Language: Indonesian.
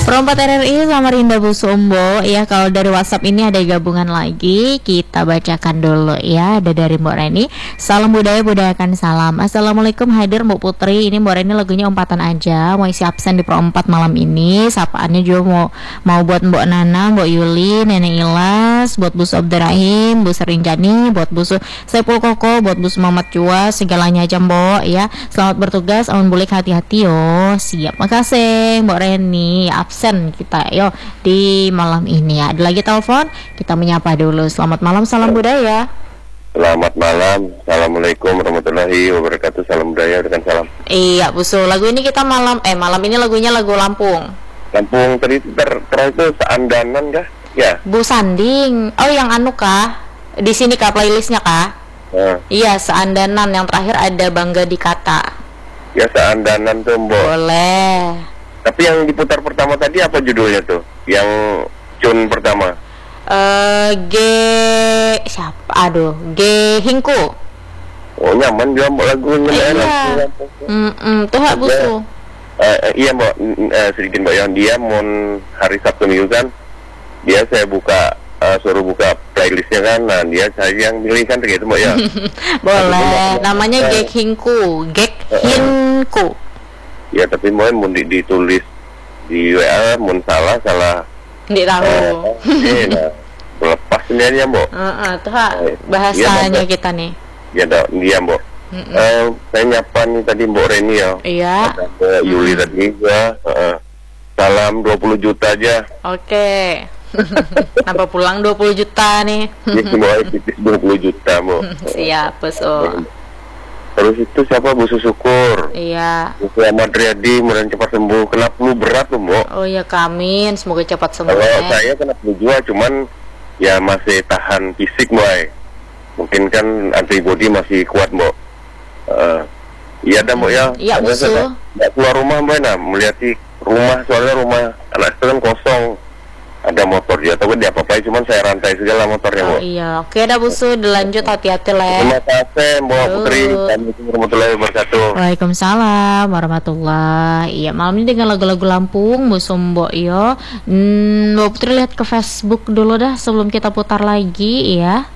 Perempat RRI Samarinda Bu Sumbo ya, kalau dari WhatsApp ini ada gabungan lagi, kita bacakan dulu ya. Ada dari Mbak Reni, salam budaya budayakan salam. Assalamualaikum, hadir Mbak Putri. Ini Mbak Reni lagunya umpatan aja, mau isi absen di perempat malam ini. Sapaannya juga mau buat Mbak Nana, Mbak Yuli, Nenek Ilas, buat Bu Abdurrahim, Bu Serinjani, buat Bu Saipul Koko, buat Bu Muhammad Jua, segalanya aja Mbak ya. Selamat bertugas, aun bulik hati-hati yo. Siap, makasih Mbak Reni. Absen kita yo di malam ini ya. Ada lagi telepon, kita menyapa dulu. Selamat malam, salam budaya. Selamat malam, assalamualaikum warahmatullahi wabarakatuh. Salam budaya dengan salam. Iya Bu Su, lagu ini kita malam ini lagunya lagu Lampung. Lampung tadi terakhir itu seandanan kah? Ya. Bu Sanding, oh yang anu kah? Di sini kah playlistnya kah? Iya, seandanan yang terakhir ada Bangga Dikata. Ya seandanan tuh Mbok. Boleh. Tapi yang diputar pertama tadi apa judulnya tuh? Yang Cun pertama. Siapa? Aduh, Hingku. Oh nyaman juga Mbok lagunya. Iya. Tuh Hak Busu. Iya Mbok, sedikit Mbok yang dia mau hari Sabtu Minggu kan. Dia saya buka suruh buka playlistnya kan. Nah dia saya yang pilih kan gitu Mbok ya. Boleh. Namanya Hingku. Hingku. Ya tapi mau ditulis di WA mau salah nggak tahu. Nah, lepas sendirinya Mbok. Tuh bahasanya kita nih. Ya dia Mbok. Saya nyapa nih tadi Mbok Reni ya. Iya. Yuli tadi gua. Salam 20 juta aja. Oke. Nambah pulang 20 juta nih. Ini semua titis 20 juta Mbok. Siap Busu. Terus itu siapa Bu Syukur? Iya. Bu Ahmad Riyadi, mudah cepat sembuh. Kena flu berat tuh Mbok. Oh iya, amin, semoga cepat sembuh. Kalau saya kena flu juga, cuman ya masih tahan fisik Mbok. Mungkin kan antibody masih kuat Mbok. Iya dah Mbok ya. Iya Busu. Nggak keluar rumah Mbok, nah melihat di rumah, soalnya rumah anak itu kan kosong. Ada motor dia, tapi dia apa-apa, cuman saya rantai segala motornya Mbok. Iya, oke dah Busu, dilanjut hati-hati lah. Terima kasih Mbok Putri. Assalamualaikum warahmatullahi wabarakatuh. Waalaikumsalam warahmatullahi. Iya, malam ini dengan lagu-lagu Lampung Busu Mbok yo. Mbok Putri lihat ke Facebook dulu dah sebelum kita putar lagi ya.